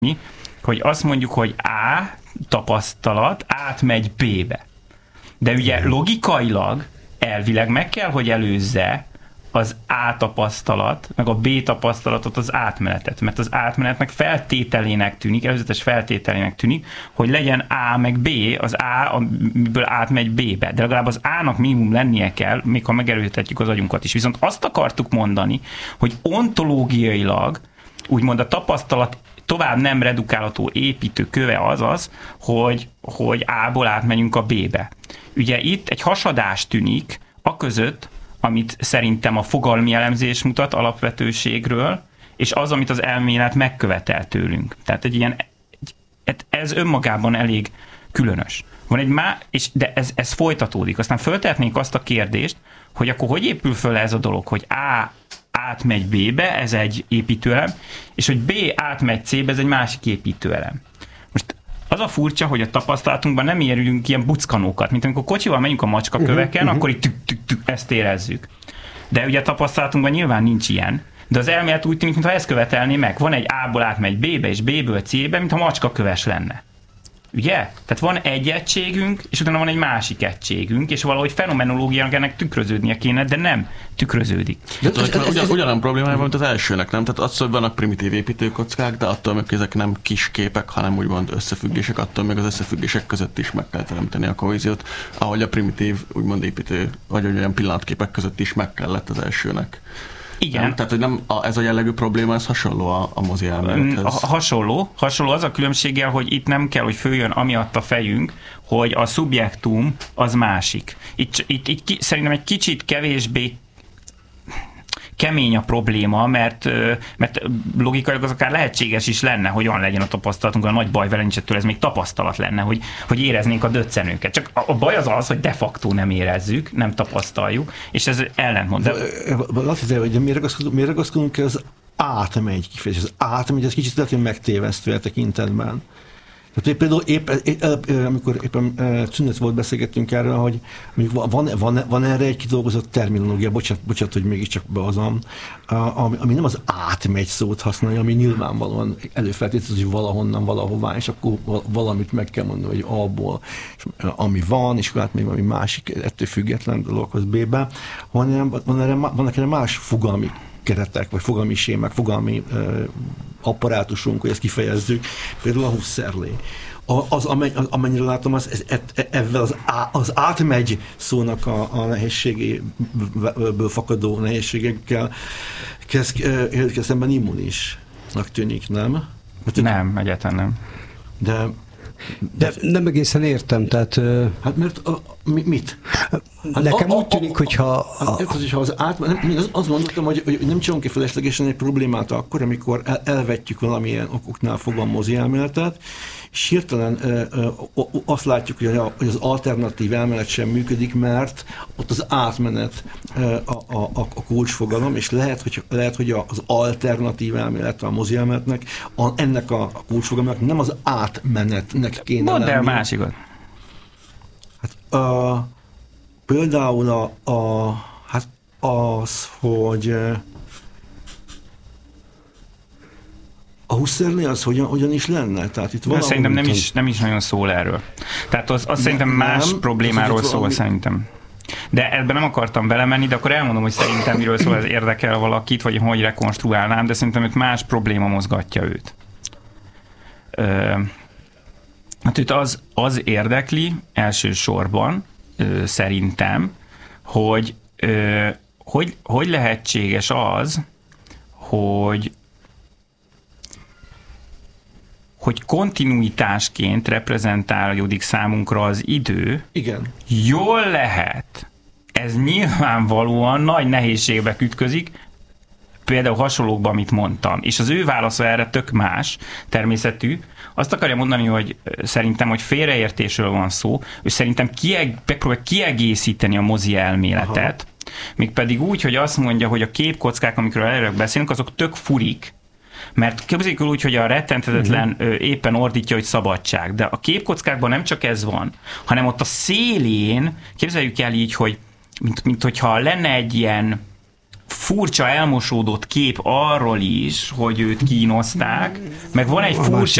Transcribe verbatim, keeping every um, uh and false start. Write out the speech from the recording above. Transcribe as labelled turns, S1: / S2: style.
S1: hogy azt mondjuk, hogy A tapasztalat átmegy B-be. De ugye logikailag, elvileg meg kell, hogy előzze az A tapasztalat, meg a B tapasztalatot, az átmenetet. Mert az átmenetnek feltételének tűnik, előzetes feltételének tűnik, hogy legyen A meg B, az A, amiből átmegy B-be. De legalább az A-nak minimum lennie kell, még ha megerősítetjük az agyunkat is. Viszont azt akartuk mondani, hogy ontológiailag, úgymond a tapasztalat tovább nem redukálható építő köve az az, hogy, hogy A-ból átmenjünk a B-be. Ugye itt egy hasadás tűnik aközött, amit szerintem a fogalmi elemzés mutat alapvetőségről, és az, amit az elmélet megkövetel tőlünk. Tehát egy ilyen, egy, ez önmagában elég különös. Van egy má, és de ez, ez folytatódik. Aztán föltehetnénk azt a kérdést, hogy akkor hogy épül föl ez a dolog, hogy A átmegy B-be, ez egy építőelem, és hogy B átmegy C-be, ez egy másik építőelem. Most az a furcsa, hogy a tapasztalatunkban nem érülünk ilyen buckanókat, mint amikor kocsival megyünk a macskaköveken, uh-huh, akkor itt tük, tük, tük, ezt érezzük. De ugye a tapasztalatunkban nyilván nincs ilyen, de az elmélet úgy tűnik, mintha ezt követelné meg. Van egy A-ból átmegy B-be, és B-ből C-be, mintha macskaköves lenne. Ugye? Tehát van egy egységünk, és utána van egy másik egységünk, és valahogy fenomenológiának ennek tükröződnie kéne, de nem tükröződik.
S2: De ez, ez, ez, ez ugyanolyan problémája van, mint az elsőnek, nem? Tehát az, hogy vannak primitív építőkockák, de attól még ezek nem kis képek, hanem úgymond összefüggések, attól még az összefüggések között is meg kell teremteni a kohéziót, ahogy a primitív, úgymond építő, vagy olyan pillanatképek között is meg kellett az elsőnek.
S1: Igen.
S2: Nem? Tehát, hogy nem, a, ez a jellegű probléma, ez hasonló a, a mozi elmélethez.
S1: Hasonló. Hasonló az a különbséggel, hogy itt nem kell, hogy följön amiatt a fejünk, hogy a szubjektum az másik. Itt, itt, itt ki, szerintem egy kicsit kevésbé kemény a probléma, mert, mert logikailag az akár lehetséges is lenne, hogy olyan legyen a tapasztalatunk, a nagy baj vele nincs ettől, ez még tapasztalat lenne, hogy, hogy éreznénk a döccenőket. Csak a, a baj az az, hogy de facto nem érezzük, nem tapasztaljuk, és ez ellentmond. De...
S3: Azt hiszem, hogy miért ragaszkodunk, miért ragaszkodunk ki az átmegy kifejezés. Az átmegy, ez kicsit lehet, hogy megtévesztő a tekintetben. Tehát például épp, épp, amikor éppen szünet volt, beszélgettünk erről, hogy van, van, van erre egy kidolgozott terminológia, bocsánat, bocsánat hogy mégiscsak behozom, ami, ami nem az átmegy szót használja, ami nyilvánvalóan előfeltételez, hogy valahonnan, valahová, és akkor valamit meg kell mondani, hogy abból, ami van, és akkor átmegy valami másik, ettől független dologhoz B-be, hanem van erre, vannak erre más fogalmi keretek, vagy fogalmi sémák, fogalmi uh, apparátusunk, hogy ezt kifejezzük, például a Husserlé. Az, amennyire látom, az, ez, ezzel az, az átmegy szónak a, a nehézségéből fakadó nehézségekkel kezd, kezd szemben immunisnak tűnik, nem?
S1: Mert nem, egyáltalán nem.
S3: De
S4: De nem egészen értem, tehát...
S3: Hát mert a, mi, mit? Hát
S4: nekem
S3: a, a,
S4: úgy tűnik, hogyha...
S3: Hát, hogyha az át, nem, azt mondtam, hogy, hogy nem csinálunk ki feleslegesen egy problémát akkor, amikor el, elvetjük valamilyen okoknál fogalmozi elméletet, és hirtelen ö, ö, azt látjuk, hogy, a, hogy az alternatív elmélet sem működik, mert ott az átmenet ö, a, a, a kulcsfogalom, és lehet, hogy, lehet, hogy az alternatív elmélet a mozi elméletnek, a, ennek a, a kulcsfogalomnak nem az átmenetnek kéne
S1: Mondd
S3: lenni.
S1: el másikat.
S3: Hát, a, például a, a, hát az, hogy a Husserlé az hogyan, hogyan is lenne? Tehát itt valahol...
S1: Szerintem nem is, nem is nagyon szól erről. Tehát az, az szerintem más nem, problémáról az, szól valami... szerintem. De ebben nem akartam belemenni, de akkor elmondom, hogy szerintem miről szól, ez érdekel valakit, vagy hogy rekonstruálnám, de szerintem őt más probléma mozgatja őt. Ö, hát őt az, az érdekli elsősorban, ö, szerintem, hogy, ö, hogy hogy lehetséges az, hogy hogy kontinuitásként reprezentálódik számunkra az idő.
S3: Igen.
S1: Jól lehet, ez nyilvánvalóan nagy nehézségbe ütközik, például hasonlókban, amit mondtam. És az ő válasza erre tök más természetű. Azt akarja mondani, hogy szerintem, hogy félreértésről van szó, és szerintem kieg, megpróbál kiegészíteni a mozi elméletet, mégpedig úgy, hogy azt mondja, hogy a képkockák, amikről előbb beszélünk, azok tök furik, mert képzeljük úgy, hogy a rettenthetetlen uh-huh. éppen ordítja, hogy szabadság. De a képkockákban nem csak ez van, hanem ott a szélén, képzeljük el így, hogy mint, mint hogyha lenne egy ilyen furcsa elmosódott kép arról is, hogy őt kínozták, meg van egy furcsa